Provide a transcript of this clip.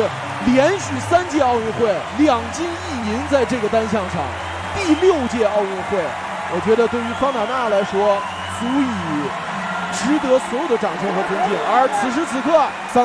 连续3届奥运会2金1银，在这个单项上，第6届奥运会，我觉得对于方塔纳来说，足以值得所有的掌声和尊敬。而此时此刻，桑